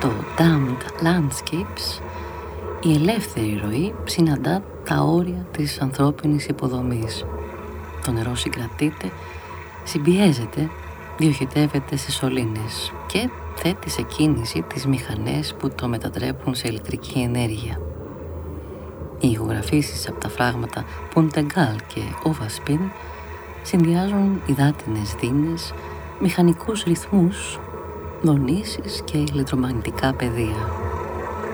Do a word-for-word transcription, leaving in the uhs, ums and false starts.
το Damned Landscapes, η ελεύθερη ροή συναντά τα όρια της ανθρώπινης υποδομής. Το νερό συγκρατείται, συμπιέζεται, διοχετεύεται σε σωλήνες και θέτει σε κίνηση τις μηχανές που το μετατρέπουν σε ηλεκτρική ενέργεια. Οι ηχογραφήσεις από τα φράγματα Punta και Ovaspin συνδυάζουν υδάτινες δίνες, μηχανικούς ρυθμούς, δονήσεις και ηλεκτρομαγνητικά πεδία.